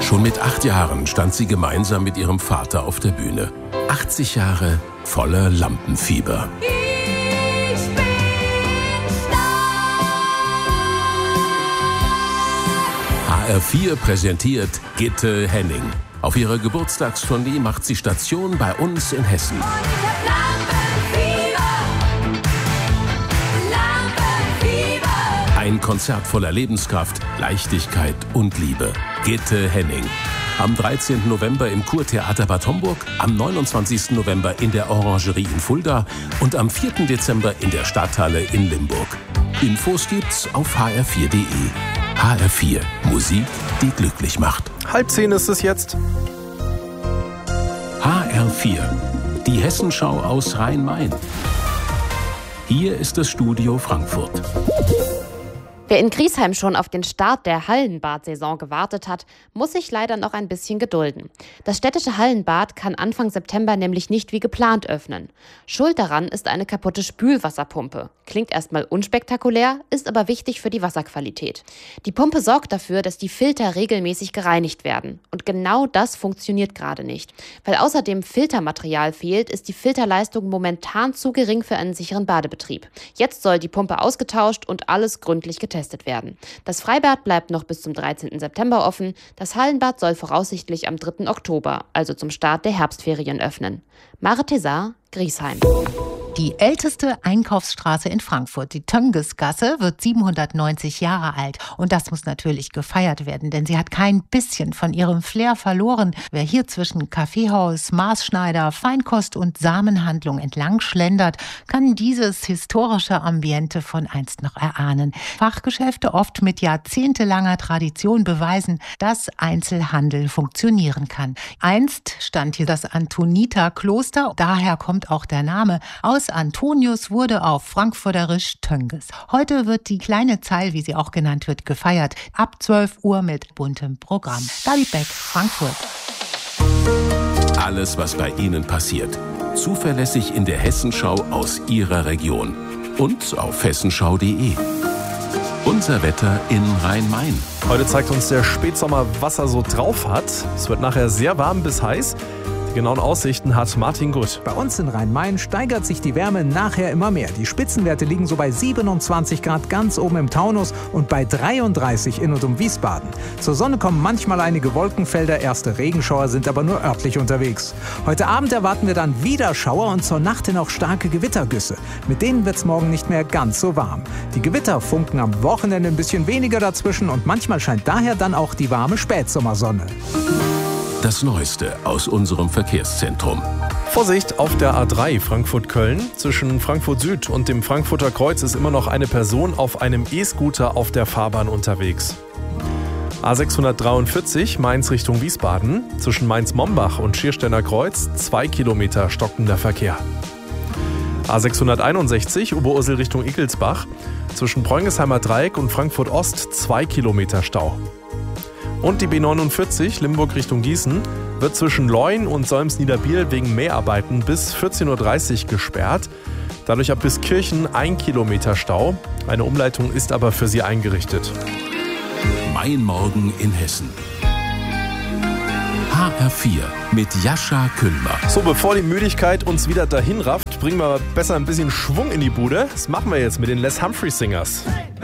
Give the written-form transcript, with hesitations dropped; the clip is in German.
Schon mit 8 Jahren stand sie gemeinsam mit ihrem Vater auf der Bühne. 80 Jahre voller Lampenfieber. Ich bin HR4 präsentiert Gitte Henning. Auf ihrer Geburtstagstournee macht sie Station bei uns in Hessen. Ein Konzert voller Lebenskraft, Leichtigkeit und Liebe. Gitte Henning. Am 13. November im Kurtheater Bad Homburg, am 29. November in der Orangerie in Fulda und am 4. Dezember in der Stadthalle in Limburg. Infos gibt's auf hr4.de. HR4, Musik, die glücklich macht. 9:30 ist es jetzt. HR4, die Hessenschau aus Rhein-Main. Hier ist das Studio Frankfurt. Wer in Griesheim schon auf den Start der Hallenbad-Saison gewartet hat, muss sich leider noch ein bisschen gedulden. Das städtische Hallenbad kann Anfang September nämlich nicht wie geplant öffnen. Schuld daran ist eine kaputte Spülwasserpumpe. Klingt erstmal unspektakulär, ist aber wichtig für die Wasserqualität. Die Pumpe sorgt dafür, dass die Filter regelmäßig gereinigt werden. Und genau das funktioniert gerade nicht. Weil außerdem Filtermaterial fehlt, ist die Filterleistung momentan zu gering für einen sicheren Badebetrieb. Jetzt soll die Pumpe ausgetauscht und alles gründlich getestet werden. Das Freibad bleibt noch bis zum 13. September offen. Das Hallenbad soll voraussichtlich am 3. Oktober, also zum Start der Herbstferien, öffnen. Mare Tésar, Griesheim. Die älteste Einkaufsstraße in Frankfurt, die Töngesgasse, wird 790 Jahre alt. Und das muss natürlich gefeiert werden, denn sie hat kein bisschen von ihrem Flair verloren. Wer hier zwischen Kaffeehaus, Maßschneider, Feinkost und Samenhandlung entlang schlendert, kann dieses historische Ambiente von einst noch erahnen. Fachgeschäfte, oft mit jahrzehntelanger Tradition, beweisen, dass Einzelhandel funktionieren kann. Einst stand hier das Antoniterkloster, daher kommt auch der Name. Aus Antonius wurde auf frankfurterisch Tönges. Heute wird die kleine Zeil, wie sie auch genannt wird, gefeiert. Ab 12 Uhr mit buntem Programm. Gabi Beck, Frankfurt. Alles, was bei Ihnen passiert. Zuverlässig in der Hessenschau aus Ihrer Region. Und auf hessenschau.de. Unser Wetter in Rhein-Main. Heute zeigt uns der Spätsommer, was er so drauf hat. Es wird nachher sehr warm bis heiß. Die genauen Aussichten hat Martin Gutt. Bei uns in Rhein-Main steigert sich die Wärme nachher immer mehr. Die Spitzenwerte liegen so bei 27 Grad ganz oben im Taunus und bei 33 in und um Wiesbaden. Zur Sonne kommen manchmal einige Wolkenfelder, erste Regenschauer sind aber nur örtlich unterwegs. Heute Abend erwarten wir dann wieder Schauer und zur Nacht hin auch starke Gewittergüsse. Mit denen wird es morgen nicht mehr ganz so warm. Die Gewitter funken am Wochenende ein bisschen weniger dazwischen und manchmal scheint daher dann auch die warme Spätsommersonne. Das Neueste aus unserem Verkehrszentrum. Vorsicht auf der A3 Frankfurt-Köln. Zwischen Frankfurt Süd und dem Frankfurter Kreuz ist immer noch eine Person auf einem E-Scooter auf der Fahrbahn unterwegs. A643 Mainz Richtung Wiesbaden. Zwischen Mainz-Mombach und Schiersteiner Kreuz 2 Kilometer stockender Verkehr. A661 Oberursel Richtung Ickelsbach. Zwischen Preungesheimer Dreieck und Frankfurt Ost 2 Kilometer Stau. Und die B49 Limburg Richtung Gießen wird zwischen Leun und Solms-Niederbiel wegen Mäharbeiten bis 14.30 Uhr gesperrt. Dadurch ab bis Kirchen 1 Kilometer Stau. Eine Umleitung ist aber für sie eingerichtet. Mein Morgen in Hessen. HR4 mit Jascha Küllmer. So, bevor die Müdigkeit uns wieder dahin rafft, bringen wir besser ein bisschen Schwung in die Bude. Das machen wir jetzt mit den Les Humphrey Singers.